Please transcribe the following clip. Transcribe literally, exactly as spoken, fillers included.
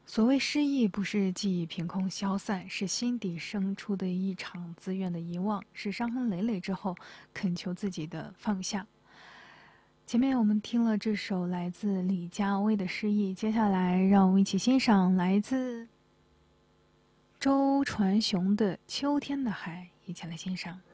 所谓失意，不是记忆凭空消散，是心底生出的一场自愿的遗忘，是伤痕累累之后恳求自己的放下。前面我们听了这首来自李佳薇的诗意，接下来让我们一起欣赏来自周传雄的《秋天的海》，一起来欣赏。